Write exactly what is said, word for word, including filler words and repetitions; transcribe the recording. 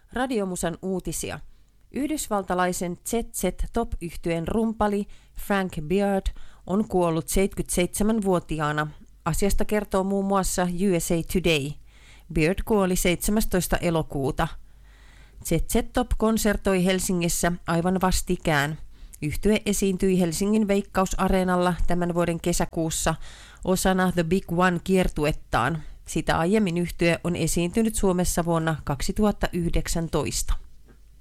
Radiomusan uutisia. Yhdysvaltalaisen Z Z Top-yhtyeen rumpali Frank Beard on kuollut seitsemänkymmentäseitsemänvuotiaana. Asiasta kertoo muun muassa U S A Today. Beard kuoli seitsemästoista elokuuta. Z Z Top konsertoi Helsingissä aivan vastikään. Yhtye esiintyi Helsingin Veikkausareenalla tämän vuoden kesäkuussa osana The Big One-kiertuettaan. Sitä aiemmin yhtye on esiintynyt Suomessa vuonna kaksituhattayhdeksäntoista.